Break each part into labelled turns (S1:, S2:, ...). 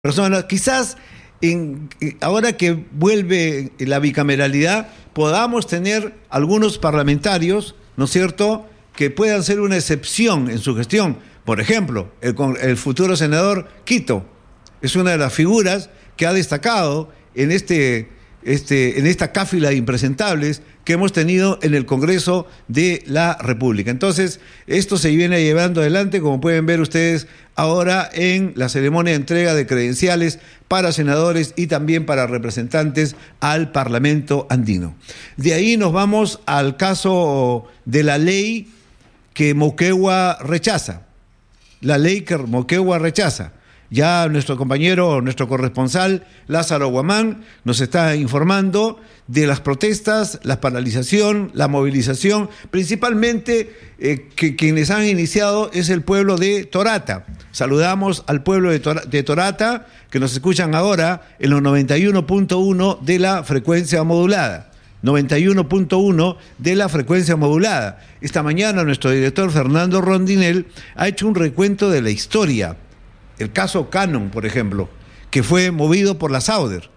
S1: personas. Quizás ahora que vuelve la bicameralidad podamos tener algunos parlamentarios, ¿no es cierto?, que puedan ser una excepción en su gestión. Por ejemplo, el futuro senador Quito es una de las figuras que ha destacado en esta cáfila de impresentables que hemos tenido en el Congreso de la República. Entonces, esto se viene llevando adelante, como pueden ver ustedes ahora en la ceremonia de entrega de credenciales para senadores y también para representantes al Parlamento andino. De ahí nos vamos al caso de la ley que Moquegua rechaza. La ley que Moquegua rechaza. Ya nuestro compañero, nuestro corresponsal Lázaro Guamán nos está informando de las protestas, la paralización, la movilización, principalmente que quienes han iniciado es el pueblo de Torata. Saludamos al pueblo de Torata, que nos escuchan ahora en los 91.1 de la frecuencia modulada. 91.1 de la frecuencia modulada. Esta mañana nuestro director Fernando Rondinel ha hecho un recuento de la historia. El caso Cannon, por ejemplo, que fue movido por la Sauder.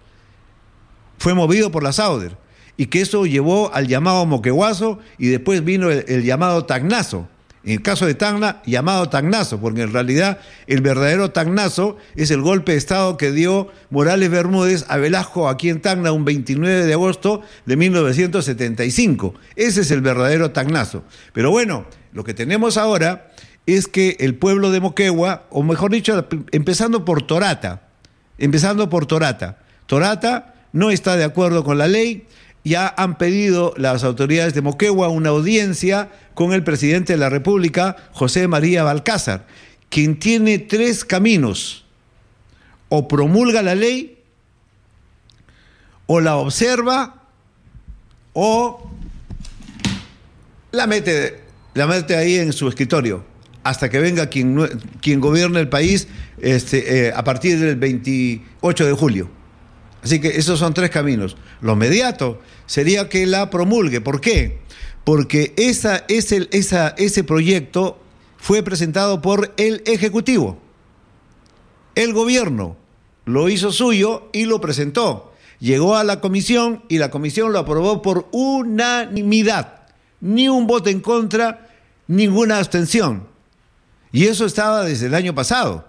S1: Y que eso llevó al llamado moqueguazo y después vino el llamado tacnazo. En el caso de Tacna, llamado tacnazo, porque en realidad el verdadero tacnazo es el golpe de Estado que dio Morales Bermúdez a Velasco aquí en Tacna un 29 de agosto de 1975. Ese es el verdadero tacnazo. Pero bueno, lo que tenemos ahora es que el pueblo de Moquegua, o mejor dicho, empezando por Torata, Torata no está de acuerdo con la ley. Ya han pedido las autoridades de Moquegua una audiencia con el presidente de la República, José María Balcázar, quien tiene tres caminos: o promulga la ley, o la observa, o la mete ahí en su escritorio, hasta que venga quien gobierne el país a partir del 28 de julio. Así que esos son tres caminos. Lo inmediato sería que la promulgue. ¿Por qué? Porque ese proyecto fue presentado por el Ejecutivo. El gobierno lo hizo suyo y lo presentó. Llegó a la comisión y la comisión lo aprobó por unanimidad. Ni un voto en contra, ninguna abstención. Y eso estaba desde el año pasado.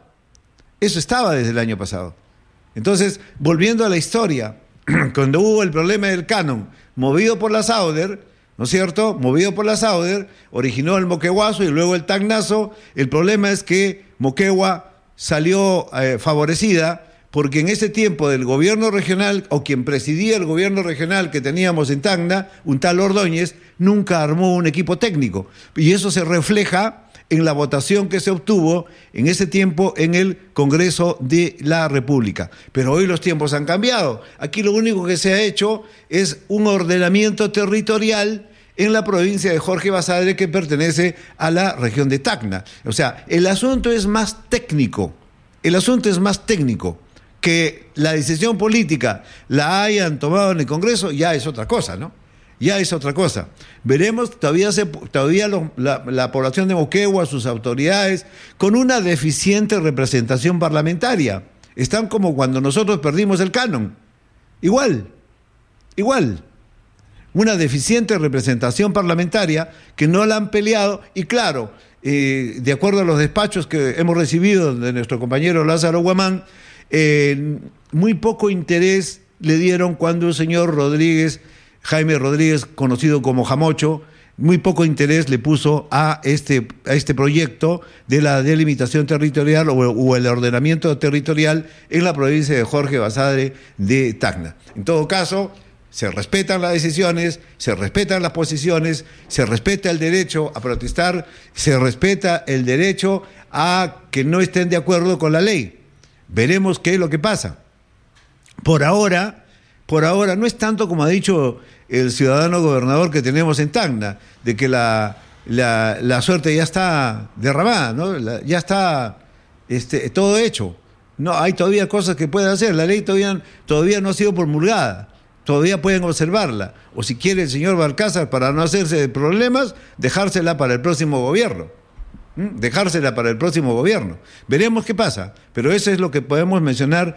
S1: Entonces, volviendo a la historia, cuando hubo el problema del Canon, movido por la Sauder, ¿no es cierto?, originó el moqueguazo y luego el tacnazo. El problema es que Moquegua salió favorecida porque en ese tiempo del gobierno regional, o quien presidía el gobierno regional que teníamos en Tacna, un tal Ordóñez, nunca armó un equipo técnico. Y eso se refleja en la votación que se obtuvo en ese tiempo en el Congreso de la República. Pero hoy los tiempos han cambiado. Aquí lo único que se ha hecho es un ordenamiento territorial en la provincia de Jorge Basadre, que pertenece a la región de Tacna. O sea, el asunto es más técnico. Que la decisión política la hayan tomado en el Congreso ya es otra cosa, ¿no? Veremos todavía la población de Moquegua, sus autoridades, con una deficiente representación parlamentaria. Están como cuando nosotros perdimos el Canon. Igual. Una deficiente representación parlamentaria que no la han peleado. Y claro, de acuerdo a los despachos que hemos recibido de nuestro compañero Lázaro Guamán, muy poco interés le dieron cuando el señor Jaime Rodríguez, conocido como Jamocho, muy poco interés le puso a este proyecto de la delimitación territorial o el ordenamiento territorial en la provincia de Jorge Basadre de Tacna. En todo caso, se respetan las decisiones, se respetan las posiciones, se respeta el derecho a protestar, se respeta el derecho a que no estén de acuerdo con la ley. Veremos qué es lo que pasa. Por ahora no es tanto como ha dicho el ciudadano gobernador que tenemos en Tacna, de que la suerte ya está derramada, ¿no? Ya está todo hecho. No, hay todavía cosas que pueden hacer. La ley todavía no ha sido promulgada. Todavía pueden observarla. O si quiere el señor Balcázar, para no hacerse de problemas, dejársela para el próximo gobierno. dejársela para el próximo gobierno. Veremos qué pasa, pero eso es lo que podemos mencionar